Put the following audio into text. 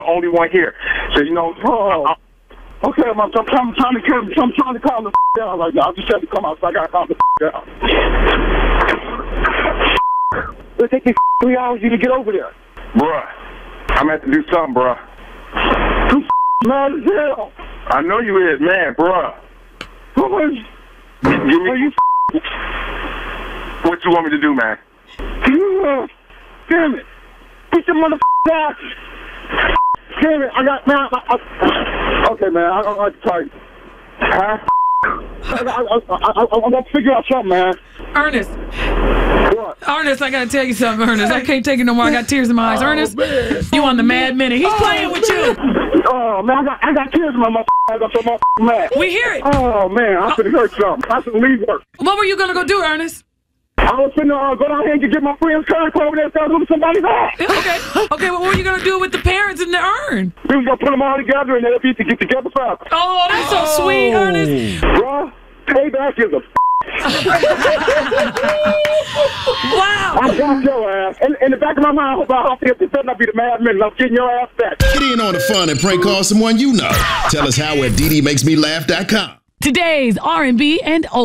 only one here. So, you know, okay, I'm trying to calm the down right now. I just had to come out, so I got to calm the down. It'll take me 3 hours you to get over there. Bruh, I'm going to have to do something, bruh. You mad as hell. I know you is, man, bruh. What you want me to do, man? Damn it. Put your motherfucking ass. Damn it. Okay, man. I'm sorry. Huh? I'm going to figure out something, man. Ernest. What? Ernest, I got to tell you something, Ernest. I can't take it no more. I got tears in my eyes. Ernest, man. you on the Mad Minute. He's playing with you. Oh, man, I got tears in my motherfucking eyes. I'm so motherfucking mad. We hear it. Oh, man, I should have heard something. I should leave work. What were you going to go do, Ernest? I was finna go down here and get my friend's car and come over there and start looking somebody's ass. Okay, well, what are you going to do with the parents and the urn? We was going to put them all together and they'll be to get together forever. Oh, that's so sweet, Ernest. Bruh, payback is a Wow. I got your ass. In the back of my mind, I hope it better not be the Mad Men. I'm getting your ass back. Get in on the fun and prank call someone you know. Tell us how at DDMakesMeLaugh.com. Today's R&B and